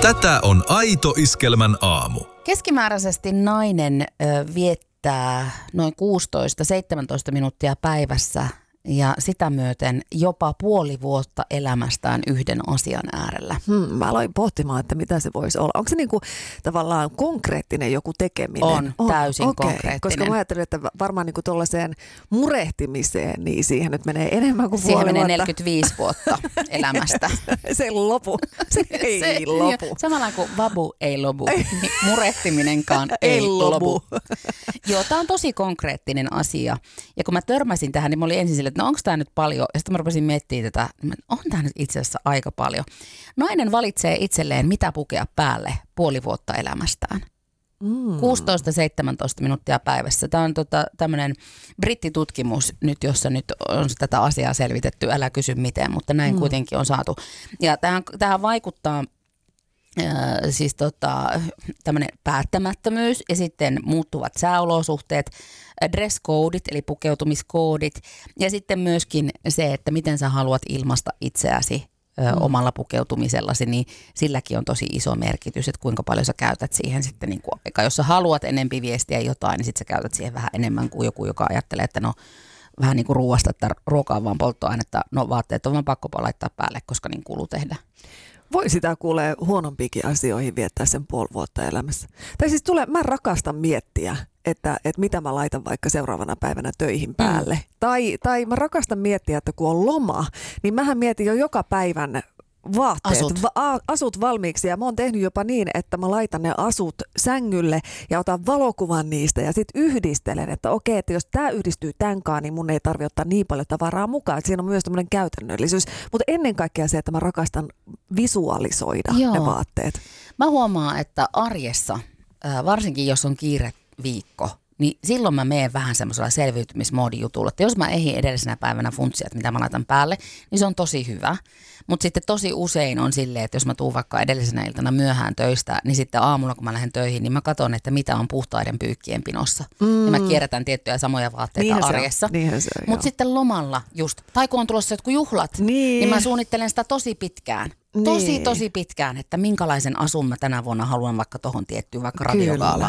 Tätä on Aito Iskelmän aamu. Keskimääräisesti nainen viettää noin 16-17 minuuttia päivässä ja sitä myöten jopa puoli vuotta elämästään yhden asian äärellä. Mä aloin pohtimaan, että mitä se voisi olla. Onko se niinku tavallaan konkreettinen joku tekeminen? On täysin konkreettinen. Koska mä ajattelin, että varmaan niinku tuollaiseen murehtimiseen, niin siihen nyt menee enemmän kuin siihen puoli menee vuotta. 45 vuotta elämästä. Se lopu. Se ei lopu. Samalla kuin vabu ei lopu, niin murehtiminenkaan ei lopu. Joo, tämä on tosi konkreettinen asia. Ja kun mä törmäsin tähän, niin mä olin ensin silleen, että no onko tämä nyt paljon? Ja sitten mä rupesin miettimään tätä, on tämä nyt itse asiassa aika paljon. Nainen valitsee itselleen, mitä pukea päälle puoli vuotta elämästään. 16-17 minuuttia päivässä. Tämä on tämmöinen brittitutkimus nyt, jossa nyt on tätä asiaa selvitetty, älä kysy miten, mutta näin kuitenkin on saatu. Ja tähän vaikuttaa siis tämmöinen päättämättömyys ja sitten muuttuvat sääolosuhteet, dress codeit eli pukeutumiskoodit ja sitten myöskin se, että miten sä haluat ilmaista itseäsi omalla pukeutumisellasi, niin silläkin on tosi iso merkitys, että kuinka paljon sä käytät siihen sitten, niin kuin, jos sä haluat enempi viestiä jotain, niin sitten sä käytät siihen vähän enemmän kuin joku, joka ajattelee, että no vähän niin kuin ruoasta, että ruoka on vaan polttoainetta, no vaatteet on vaan pakko laittaa päälle, koska niin kuuluu tehdä. Voi sitä kuulee huonompikin asioihin viettää sen puoli vuotta elämässä. Tai siis mä rakastan miettiä, että mitä mä laitan vaikka seuraavana päivänä töihin päälle. Tai mä rakastan miettiä, että kun on loma, niin mähän mietin jo joka päivän vaatteet, asut valmiiksi. Ja mä oon tehnyt jopa niin, että mä laitan ne asut sängylle ja otan valokuvan niistä ja sitten yhdistelen, että okei, että jos tää yhdistyy tämänkaan, niin mun ei tarvitse ottaa niin paljon tavaraa mukaan. Että siinä on myös tämmöinen käytännöllisyys. Mutta ennen kaikkea se, että mä rakastan visualisoida ne vaatteet. Mä huomaan, että arjessa, varsinkin jos on kiire viikko, niin silloin mä menen vähän semmoisella selviytymismoodijutulla, että jos mä ehdin edellisenä päivänä funtsia, että mitä mä laitan päälle, niin se on tosi hyvä. Mutta sitten tosi usein on silleen, että jos mä tuun vaikka edellisenä iltana myöhään töistä, niin sitten aamulla kun mä lähden töihin, niin mä katson, että mitä on puhtaiden pyykkien pinossa. Ja mä kierrätän tiettyjä samoja vaatteita arjessa. Mutta sitten lomalla just, tai kun on tulossa jotkut juhlat, niin mä suunnittelen sitä tosi pitkään. Tosi pitkään, että minkälaisen asun mä tänä vuonna haluan vaikka tohon tiettyyn, vaikka radiogaalaan.